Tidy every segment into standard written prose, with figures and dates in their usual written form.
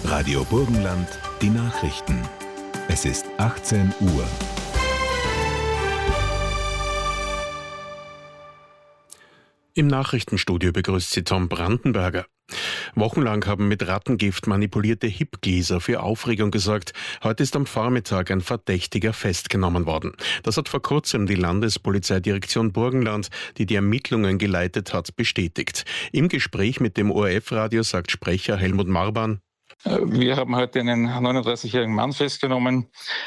Radio Burgenland, die Nachrichten. Es ist 18 Uhr. Im Nachrichtenstudio begrüßt Sie Tom Brandenberger. Wochenlang haben mit Rattengift manipulierte Hipgläser für Aufregung gesorgt. Heute ist am Vormittag ein Verdächtiger festgenommen worden. Das hat vor kurzem die Landespolizeidirektion Burgenland, die die Ermittlungen geleitet hat, bestätigt. Im Gespräch mit dem ORF-Radio sagt Sprecher Helmut Marban: Wir haben heute einen 39-jährigen Mann festgenommen,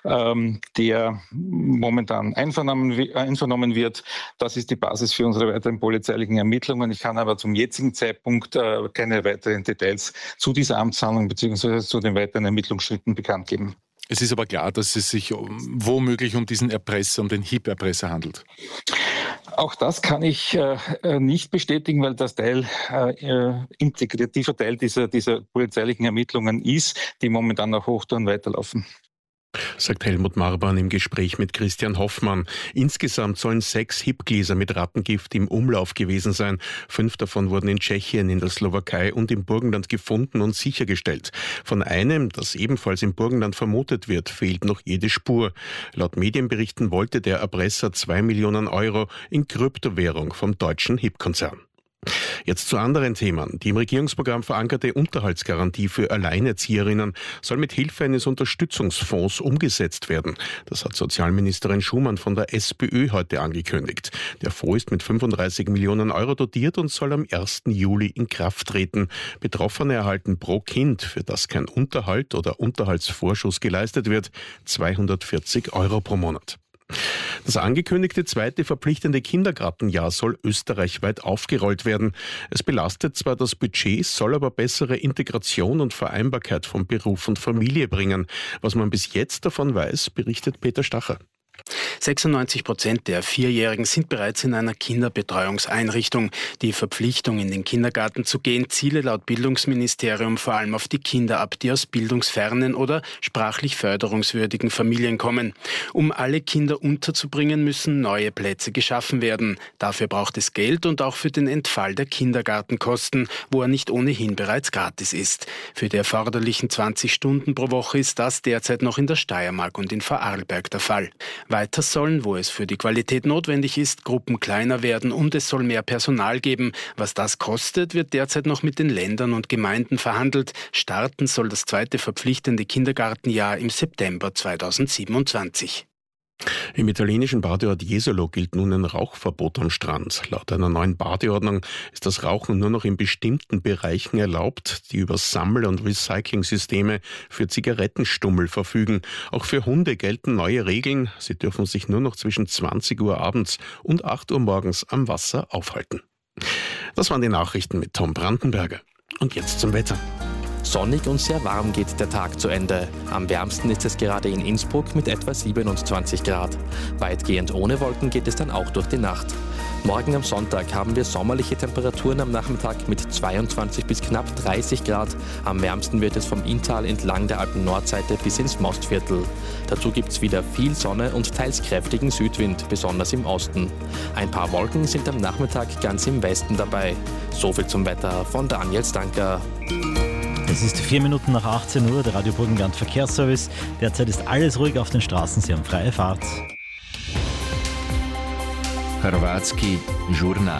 der momentan einvernommen wird. Das ist die Basis für unsere weiteren polizeilichen Ermittlungen. Ich kann aber zum jetzigen Zeitpunkt keine weiteren Details zu dieser Amtshandlung bzw. zu den weiteren Ermittlungsschritten bekannt geben. Es ist aber klar, dass es sich womöglich um diesen Erpresser, um den Hip-Erpresser handelt. Auch das kann ich nicht bestätigen, weil das integrativer Teil dieser polizeilichen Ermittlungen ist, die momentan auf Hochtouren weiterlaufen. Sagt Helmut Marban im Gespräch mit Christian Hoffmann. Insgesamt sollen 6 Hipgläser mit Rattengift im Umlauf gewesen sein. 5 davon wurden in Tschechien, in der Slowakei und im Burgenland gefunden und sichergestellt. Von einem, das ebenfalls im Burgenland vermutet wird, fehlt noch jede Spur. Laut Medienberichten wollte der Erpresser 2 Millionen Euro in Kryptowährung vom deutschen Hip-Konzern. Jetzt zu anderen Themen. Die im Regierungsprogramm verankerte Unterhaltsgarantie für Alleinerzieherinnen soll mit Hilfe eines Unterstützungsfonds umgesetzt werden. Das hat Sozialministerin Schumann von der SPÖ heute angekündigt. Der Fonds ist mit 35 Millionen Euro dotiert und soll am 1. Juli in Kraft treten. Betroffene erhalten pro Kind, für das kein Unterhalt oder Unterhaltsvorschuss geleistet wird, 240 Euro pro Monat. Das angekündigte zweite verpflichtende Kindergartenjahr soll österreichweit aufgerollt werden. Es belastet zwar das Budget, soll aber bessere Integration und Vereinbarkeit von Beruf und Familie bringen. Was man bis jetzt davon weiß, berichtet Peter Stacher. 96% der Vierjährigen sind bereits in einer Kinderbetreuungseinrichtung. Die Verpflichtung, in den Kindergarten zu gehen, ziele laut Bildungsministerium vor allem auf die Kinder ab, die aus bildungsfernen oder sprachlich förderungswürdigen Familien kommen. Um alle Kinder unterzubringen, müssen neue Plätze geschaffen werden. Dafür braucht es Geld und auch für den Entfall der Kindergartenkosten, wo er nicht ohnehin bereits gratis ist. Für die erforderlichen 20 Stunden pro Woche ist das derzeit noch in der Steiermark und in Vorarlberg der Fall. Weiter sollen, wo es für die Qualität notwendig ist, Gruppen kleiner werden und es soll mehr Personal geben. Was das kostet, wird derzeit noch mit den Ländern und Gemeinden verhandelt. Starten soll das zweite verpflichtende Kindergartenjahr im September 2027. Im italienischen Badeort Jesolo gilt nun ein Rauchverbot am Strand. Laut einer neuen Badeordnung ist das Rauchen nur noch in bestimmten Bereichen erlaubt, die über Sammel- und Recycling-Systeme für Zigarettenstummel verfügen. Auch für Hunde gelten neue Regeln. Sie dürfen sich nur noch zwischen 20 Uhr abends und 8 Uhr morgens am Wasser aufhalten. Das waren die Nachrichten mit Tom Brandenberger. Und jetzt zum Wetter. Sonnig und sehr warm geht der Tag zu Ende. Am wärmsten ist es gerade in Innsbruck mit etwa 27 Grad. Weitgehend ohne Wolken geht es dann auch durch die Nacht. Morgen am Sonntag haben wir sommerliche Temperaturen am Nachmittag mit 22 bis knapp 30 Grad. Am wärmsten wird es vom Inntal entlang der Alpen-Nordseite bis ins Mostviertel. Dazu gibt es wieder viel Sonne und teils kräftigen Südwind, besonders im Osten. Ein paar Wolken sind am Nachmittag ganz im Westen dabei. Soviel zum Wetter von Daniel Stanker. Es ist 4 Minuten nach 18 Uhr, der Radio Burgenland Verkehrsservice. Derzeit ist alles ruhig auf den Straßen, Sie haben freie Fahrt. Hrvatski žurnal.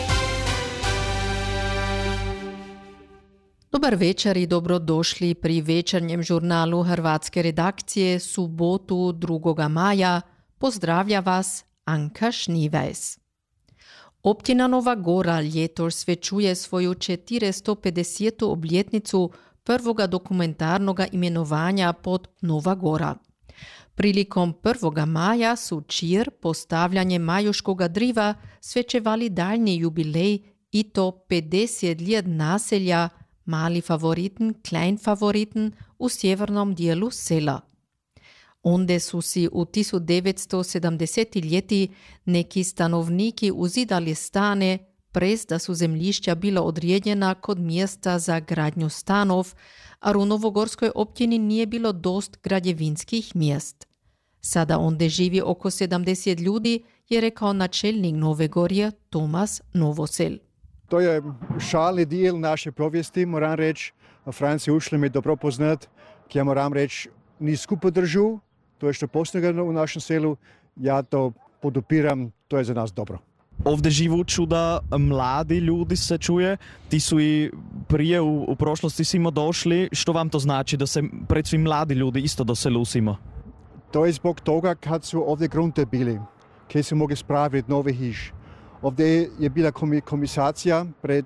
Dobar večer i dobrodošli pri večernjem žurnalu Hrvatske redakcije subotu 2. maja. Pozdravlja vas Anka Šnivajs. Općina Nova Gora ljetos svečuje svoju 450. obljetnicu prvoga dokumentarnoga imenovanja pod Nova Gora. Prilikom 1. maja su čir postavljanje majuškoga driva svečevali daljni jubilej i to 50 let naselja Mali Favoriten, Klein Favoriten u sjevernom dijelu sela. Onde su si u 1970 ljeti neki stanovniki uzidali stane, prez da su zemljišća bila odrijedjena kod mjesta za gradnju stanov, a u Novogorskoj općini nije bilo dost građevinskih mjest. Sada onde živi oko 70 ljudi, je rekao načelnik Nove Gorje Tomas Novosel. To je šalni del naše povijesti, moram reći. Franci ušli me dobro poznat, ki ja moram reći, ni skupaj držu, to je što postigano u našem selu, ja to podupiram, to je za nas dobro. Ovdje živu čuda mladi ljudi se čuje, ti su i prije u prošlosti simo došli, što vam to znači da se pred svim mladi ljudi isto doselu simo? To je zbog toga kad su ovdje grunte bili, kaj su mogli spraviti nove hiš. Ovdje je bila komisacija pred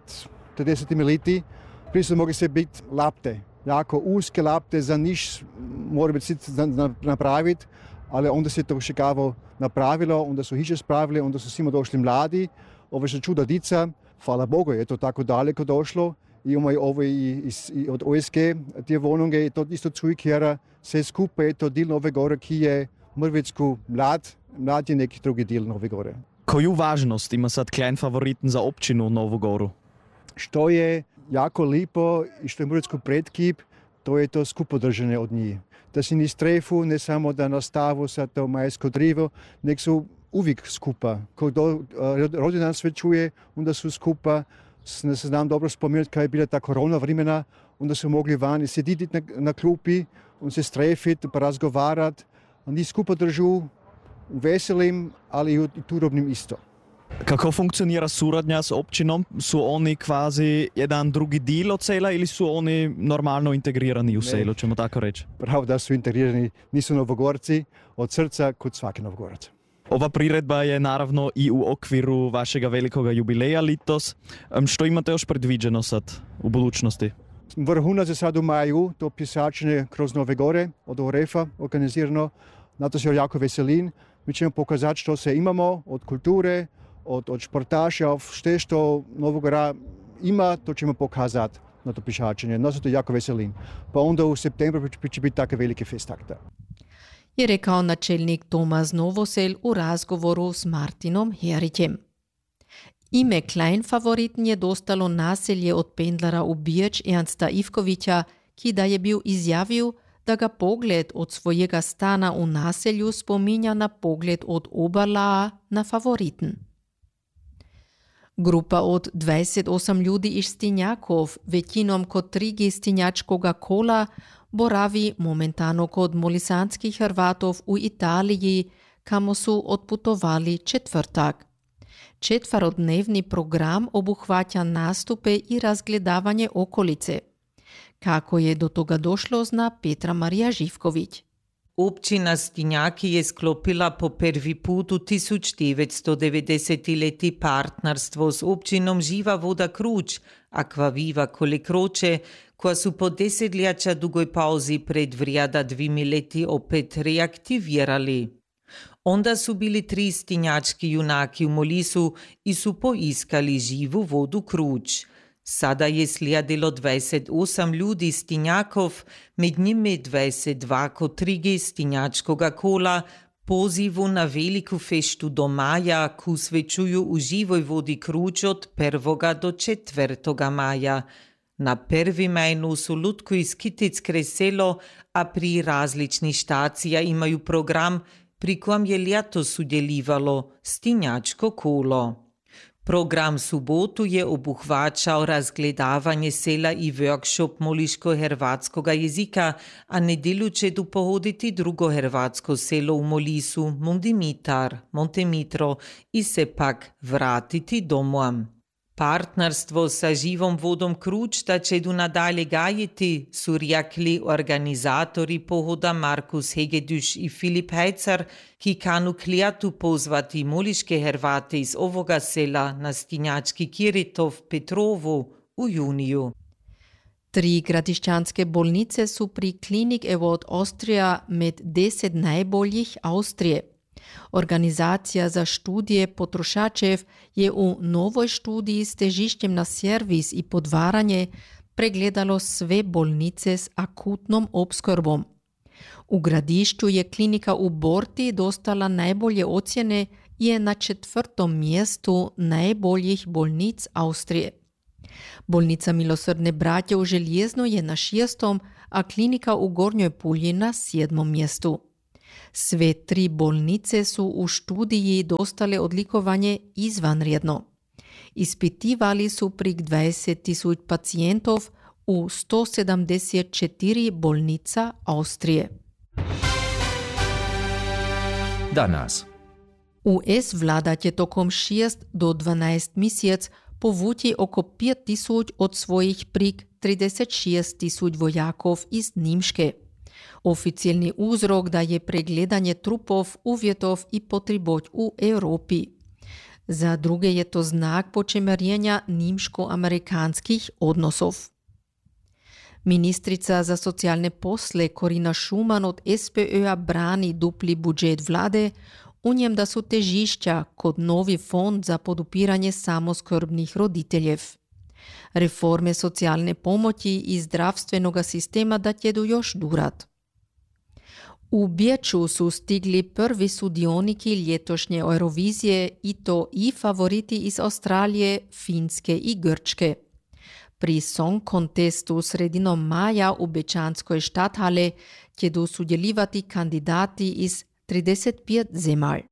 30 leti, prije su mogli se biti lapte, jako uske lapte, za niš mora biti napraviti, ali onda se to šikavo napravilo, onda su hiše spravili, onda su svima došli mladi. Ovo je čuda dica, hvala Bogu je to tako daleko došlo. Imamo ovo i od OSG, te vonunge, i to isto cujkjera, sve skupaj je to del Nove Gore, ki je mrvicku mlad je neki drugi del Nove Gore. Koju važnost ima sad klein favoriten za općinu Novu Goru? Što je jako lipo i što je mrvicku predkip, to je to skupodržanje od njih. Da si ni strefu, ne samo da nastavu sa to majsko drivo, nek su uvijek skupa. Ko rođendan sve čuje, onda su skupa. Ne se znam dobro spomenuti kad je bila ta korona vremena, onda su mogli vani sediti na klupi, on se strefiti, pa razgovarati. Oni skupa držu u veselim, ali i turobnim isto. Kako funkcionira suradnja s općinom? Su oni kvazi jedan drugi dio od sela ili su oni normalno integrirani u selu, ćemo tako reći? Pravo da su integrirani, nisu Novogorci, od srca kod svaki Novogorac. Ova priredba je naravno i u okviru vašega velikoga jubileja letos. Što imate još predviđeno sad u budućnosti? Vrhunac je sad u maju, to pisačenje kroz Nove Gore od OREF-a organizirano. Na to se jako veselim. Mi ćemo pokazati što se imamo od kulture, od športaša, sve što Novogora ima, to ćemo pokazati na to pisačenje. Na to jako veselim. Pa onda u septembru će biti tako veliki festakta. Je rekao načelnik Tomas Novosel u razgovoru s Martinom Herićem. Ime Klein Favoriten je dostalo naselje od pendlara u Biječ Ernsta Ivkovića, ki da je bil izjavil, da ga pogled od svojega stana u naselju spominja na pogled od Oberlaa na Favoriten. Grupa od 28 ljudi iz Stinjakov, većinom kod trigi stinjačkoga kola, boravi momentano kod molisanskih Hrvatov u Italiji, kamo su odputovali četvrtak. Četverodnevni program obuhvaća nastupe i razgledavanje okolice. Kako je do toga došlo, zna Petra Marija Živković. Občina Stinjaki je sklopila po prvi put v 1990 leti partnerstvo s občinom Živa voda Kruč, Akvaviva Kolekroče, koja su po desetljača dugoj pauzi pred vrijada 2 leti opet reaktivirali. Onda su bili 3 stinjački junaki u Molisu i su poiskali živu vodu Kruč. Sada je slijedilo 28 ljudi Stinjakov, med njimi 22 kod trigi stinjačkoga kola, pozivu na veliku feštu do maja, ko svečuju u živoj vodi Kruč od 1. do 4. maja. Na prvi majnu su lutko iz Kitic kreselo, a pri različnih štacija imaju program, pri kojem je letos udjelivalo stinjačko kolo. Program subotu je obuhvaćao razgledavanje sela i workshop moliško-hrvatskoga jezika, a nedelju će tu pohoditi drugo hrvatsko selo u Molisu, Montemitro, i se pak vratiti domov. Partnerstvo sa živom vodom Kruč da će tu nadalje gajiti, su rekli organizatori pohoda Markus Hegedüš i Filip Hajcar, ki kanu klijatu pozvati moliške Hrvate iz ovoga sela na stinjački Kiritov Petrovu u juniju. 3 gradiščanske bolnice su pri Klinik Award Austria med 10 najboljih Austrije. Organizacija za študije potrošačev je u novoj študiji s težišćem na servis i podvaranje pregledalo sve bolnice s akutnom opskrbom. U Gradišću je klinika u Borti dostala najbolje ocjene i je na 4. mjestu najboljih bolnic Austrije. Bolnica Milosrdne bratje u Željezno je na 6., a klinika u Gornjoj Pulji na 7. mjestu. Sve 3 bolnice su u študiji dostale odlikovanje izvanredno. Ispitivali su prek 20,000 pacijentov u 174 bolnica Austrije. Danas. US vlada će tokom 6 do 12 mjesec povuti oko 5,000 od svojih prek 36,000 vojakov iz Nimške. Oficijalni uzrok da je pregledanje trupov, uvjetov i potrebot u Europi. Za druge je to znak počemerjenja nimško-amerikanskih odnosov. Ministrica za socialne posle Corina Schumann od SPÖ-a brani dupli budžet vlade, u njem da su težišća kod novi fond za podupiranje samoskrbnih roditeljev. Reforme socijalne pomoći i zdravstvenog sistema da tjedu još durat. U Bječu su stigli prvi sudioniki ljetošnje Eurovizije i to i favoriti iz Australije, Finske i Grčke. Pri Song Contestu sredinom maja u Bečanskoj štathale tjedu sudjelivati kandidati iz 35 zemalj.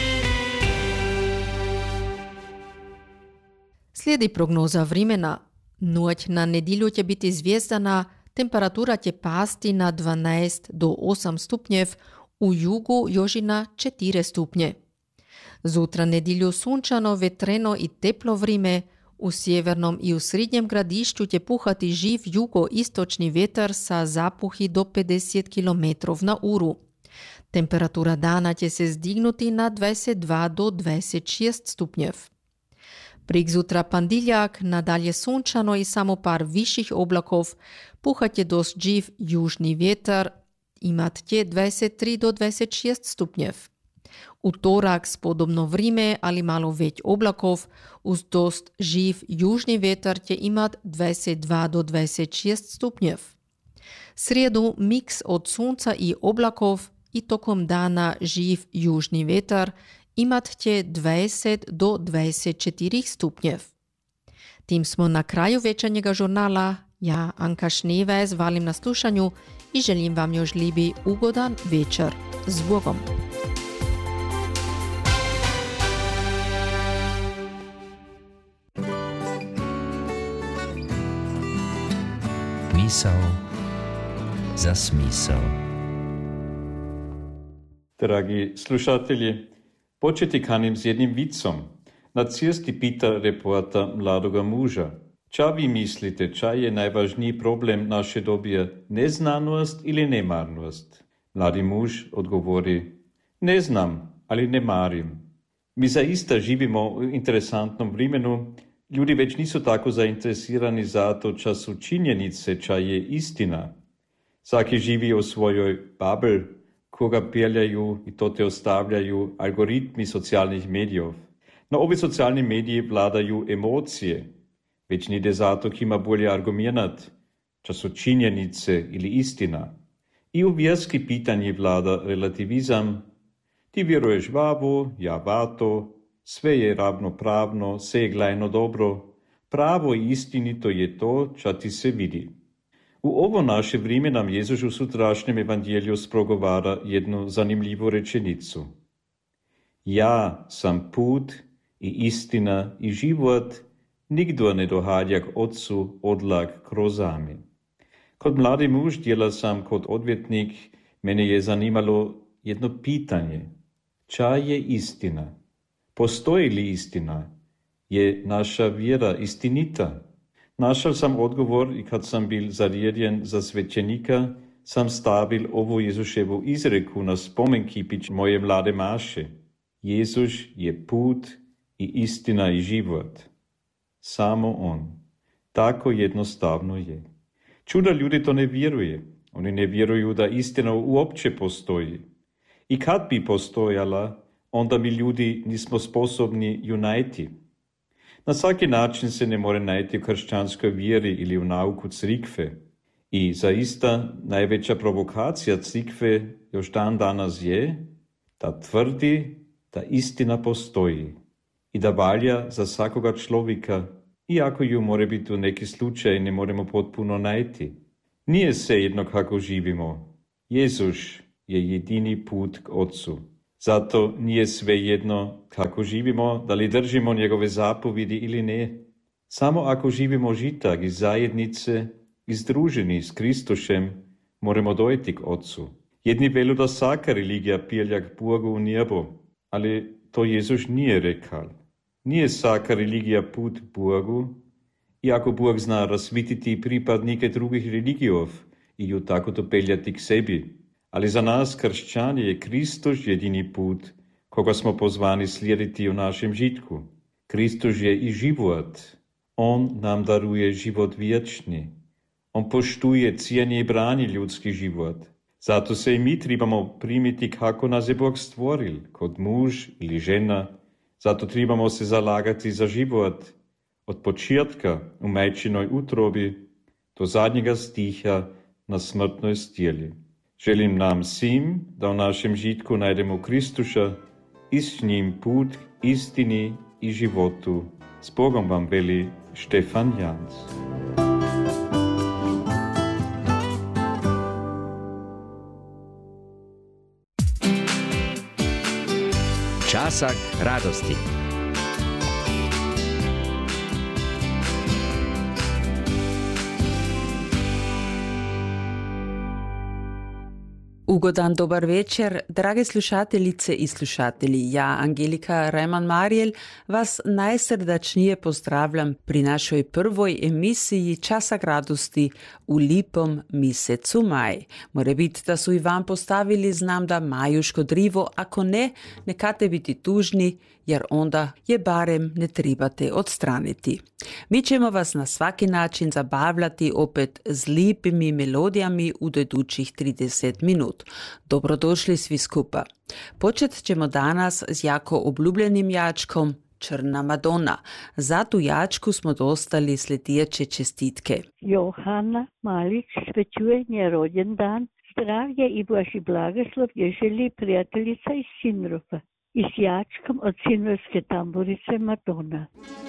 Slijedi prognoza vremena. Noć na nedjelju će biti zvijezdana, temperatura će pasti na 12 do 8 stupnjev, u jugu još i na 4 stupnje. Zutra nedjelju sunčano, vetreno i teplo vrime, u sjevernom i u srednjem gradišću će puhati živ jugoistočni vjetar sa zapuhi do 50 km na uru. Temperatura dana će se zdignuti na 22 do 26 stupnjev. Preksutra pandiljak, nadalje sunčano i samo par viših oblakov, puhat će dost živ južni vjetar, imat će 23 do 26 stupnjev. Utorak spodobno vrime, ali malo već oblakov, uz dost živ južni vjetar će imat 22 do 26 stupnjev. Srijedu miks od sunca i oblakov i tokom dana živ južni vjetar imat će 20 do 24 stupnjev. Tim smo na kraju večernjega žurnala. Ja, Anka Schneeweis, valim na slušanju i želim vam još lijepi ugodan večer. S Bogom! Misao za smisao. Dragi slušatelji, početi kanim s jednim vicom. Na cesti pita reporta mladoga muža. Ča vi mislite, ča je najvažniji problem naše dobije, neznanost ili nemarnost? Mladi muž odgovori, ne znam, ali ne marim. Mi zaista živimo u interesantnom vremenu, ljudi već nisu tako zainteresirani za to, ča su činjenice, ča je istina. Svaki živi u svojoj babel, koga peljaju i to te ostavljaju algoritmi socijalnih medijev. Na ovi socijalni mediji vladaju emocije, već nide zato ima bolje argumentat, ča su činjenice ili istina. I u vjerski pitanji vlada relativizam. Ti vjeruješ vavo, ja vato, sve je ravnopravno, sve je glajno dobro. Pravo i istinito je to, ča ti se vidi. U ovo naše vrijeme nam Jezus u sutrašnjem evangeliju sprogovara jednu zanimljivu rečenicu. Ja sam put i istina i život, nikdo ne dohadja k Otcu odlak kroz ame. Kod mladi muž djela sam kod odvjetnik, mene je zanimalo jedno pitanje. Ča je istina? Postoji li istina? Je naša vjera istinita? Našel sam odgovor i kad sam bil zarjeđen za svećenika, sam stavil ovu Jezuševu izreku na spomenkipić moje mlade maše. Jezus je put i istina i život. Samo on. Tako jednostavno je. Čuda ljudi to ne vjeruje. Oni ne vjeruju da istina uopće postoji. I kad bi postojala, onda mi ljudi nismo sposobni ju najti. Na svaki način se ne more najti u kršćanskoj vjeri ili u nauku crikve. I zaista najveća provokacija crikve još dan danas je da tvrdi da istina postoji i da valja za svakoga človjeka, iako ju more biti u neki slučaj ne moramo potpuno najti. Nije svejedno kako živimo. Jezus je jedini put k Otcu. Zato nije svejedno kako živimo, da li držimo njegove zapovjedi ili ne. Samo ako živimo žitak iz zajednice i združeni s Kristušem, moramo dojeti k Otcu. Jedni velu da svaka religija pelja k Bogu u nebo, ali to Jezus nije rekal. Nije svaka religija put Bogu, i ako Bog zna razsvititi pripadnike drugih religijov i ju tako dopeljati k sebi. Ali za nas, kršćani, je Kristus jedini put, koga smo pozvani slijediti u našem žitku. Kristus je i život. On nam daruje život vječni. On poštuje, cijeni i brani ljudski život. Zato se i mi trebamo primiti kako nas je Bog stvoril, kot muž ili žena. Zato trebamo se zalagati za život, od početka u majčinoj utrobi do zadnjega stiha na smrtnoj stjeli. Želim nam svim da u našem žitku najdemo Kristuša i s njim put k istini i životu. S Bogom vam veli Štefan Janc. Časak radosti. Ugodan dobar večer, drage slušateljice i slušatelji. Ja, Angelika Rajman-Marjel, vas najsrdačnije pozdravljam pri našoj prvoj emisiji Časak radosti u lipom mjesecu maj. More biti da su i vam postavili, znam da maju škodrivo, ako ne, nekate biti tužni, jer onda je barem ne trebate odstraniti. Mi ćemo vas na svaki način zabavljati opet s lipimi melodijami u idućih 30 minut. Dobrodošli svi skupa. Počet ćemo danas s jako obljubljenim jačkom Črna Madonna. Za tu jačku smo dostali sljedeće čestitke. Johana Malić svečuje njen rođendan. Zdravlje i Božji blagoslov je želi prijateljica iz Sinropa i s jačkom od sinrovske tamburice Madonna.